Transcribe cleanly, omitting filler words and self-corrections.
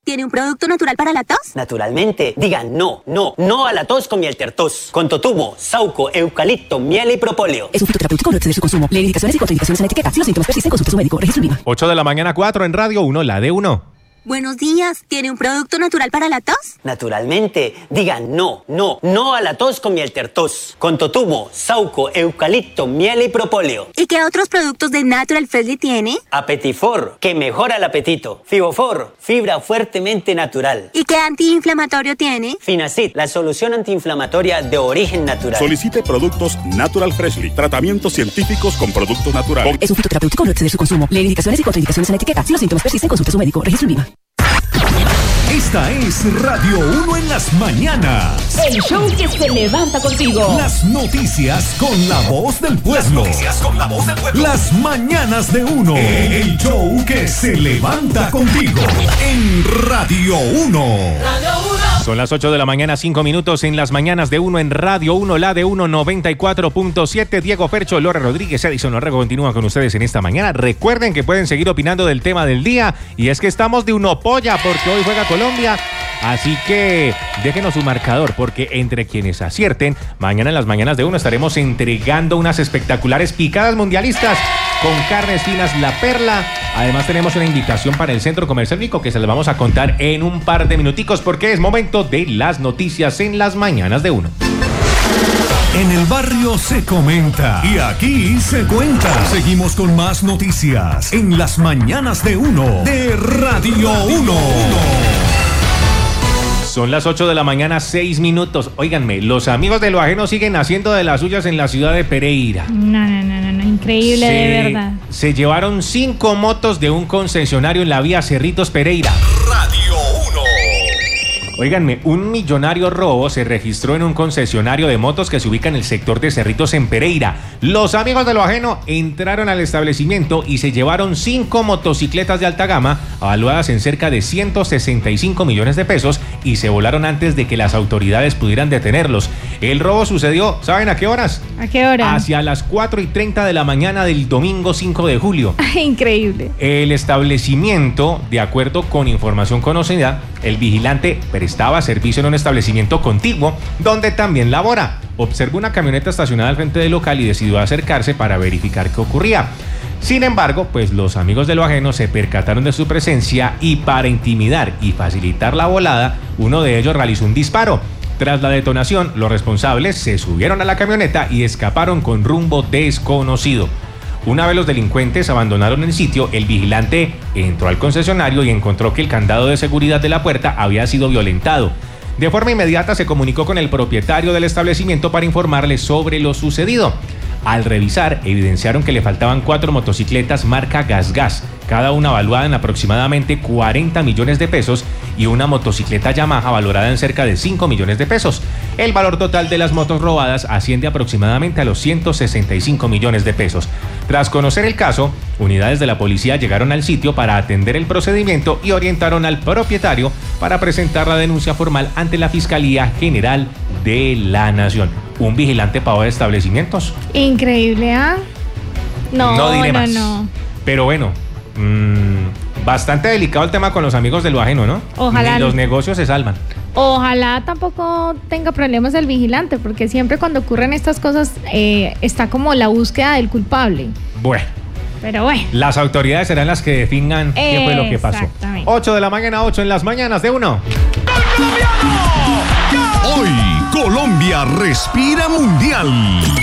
¿Tiene un producto natural para la tos? Naturalmente. Digan no a la tos con miel tertos. Con totumo, sauco, eucalipto, miel y propóleo. Es un fitoterapéutico, no exceder su consumo. Lee indicaciones y contraindicaciones en la etiqueta. Si los síntomas persisten, consulte a su médico. Registro INVIMA. 8 de la mañana, 4 en Radio 1, la D1. Buenos días. ¿Tiene un producto natural para la tos? Naturalmente. Digan no a la tos con miel tertos. Con totumo, sauco, eucalipto, miel y propóleo. ¿Y qué otros productos de Natural Freshly tiene? Apetifor, que mejora el apetito. Fibofor, fibra fuertemente natural. ¿Y qué antiinflamatorio tiene? Finacid, la solución antiinflamatoria de origen natural. Solicite productos Natural Freshly. Tratamientos científicos con productos naturales. Es un fitoterapéutico, no exceder su consumo. Lee indicaciones y contraindicaciones en la etiqueta. Si los síntomas persisten, consulte a su médico. Registro INVIMA. Esta es Radio 1 en las mañanas. El show que se levanta contigo. Las noticias con la voz del pueblo. Las mañanas de 1. El show que se levanta contigo. En Radio 1. Son las 8 de la mañana, 5 minutos en las mañanas de 1 en Radio 1, la de 1, 94.7. Diego Fercho, Lore Rodríguez, Edison Orrego continúan con ustedes en esta mañana. Recuerden que pueden seguir opinando del tema del día. Y es que estamos de uno polla porque hoy juega Colombia. Así que déjenos su marcador porque entre quienes acierten, mañana en las mañanas de 1 estaremos entregando unas espectaculares picadas mundialistas con carnes finas La Perla. Además tenemos una invitación para el Centro Comercial Nico que se les vamos a contar en un par de minuticos porque es momento de las noticias en las mañanas de 1. En el barrio se comenta y aquí se cuenta. Seguimos con más noticias en las mañanas de 1 de Radio 1. Son las 8 de la mañana, 6 minutos. Óiganme, los amigos de lo ajeno siguen haciendo de las suyas en la ciudad de Pereira. No, increíble, de verdad. Se llevaron 5 motos de un concesionario en la vía Cerritos Pereira. Radio 1. Óiganme, un millonario robo se registró en un concesionario de motos que se ubica en el sector de Cerritos en Pereira. Los amigos de lo ajeno entraron al establecimiento y se llevaron 5 motocicletas de alta gama, evaluadas en cerca de 165 millones de pesos, y se volaron antes de que las autoridades pudieran detenerlos. El robo sucedió, ¿saben a qué horas? ¿A qué hora? Hacia las 4:30 de la mañana del domingo 5 de julio. Increíble. El establecimiento, de acuerdo con información conocida, el vigilante prestaba servicio en un establecimiento contiguo donde también labora. Observó una camioneta estacionada al frente del local y decidió acercarse para verificar qué ocurría. Sin embargo, pues los amigos de lo ajeno se percataron de su presencia y para intimidar y facilitar la volada, uno de ellos realizó un disparo. Tras la detonación, los responsables se subieron a la camioneta y escaparon con rumbo desconocido. Una vez los delincuentes abandonaron el sitio, el vigilante entró al concesionario y encontró que el candado de seguridad de la puerta había sido violentado. De forma inmediata se comunicó con el propietario del establecimiento para informarle sobre lo sucedido. Al revisar, evidenciaron que le faltaban 4 motocicletas marca Gas, cada una valuada en aproximadamente 40 millones de pesos, y una motocicleta Yamaha valorada en cerca de 5 millones de pesos. El valor total de las motos robadas asciende aproximadamente a los 165 millones de pesos. Tras conocer el caso, unidades de la policía llegaron al sitio para atender el procedimiento y orientaron al propietario para presentar la denuncia formal ante la Fiscalía General de la Nación. Un vigilante pagó de establecimientos. Increíble, ¿ah? No diré más. No. Pero bueno, bastante delicado el tema con los amigos de lo ajeno, ¿no? Ojalá. Ni los negocios se salvan. Ojalá tampoco tenga problemas el vigilante, porque siempre cuando ocurren estas cosas está como la búsqueda del culpable. Bueno. Pero bueno. Las autoridades serán las que definan qué fue lo que pasó. 8 de la mañana, 8 en las mañanas de 1. Hoy Colombia respira mundial.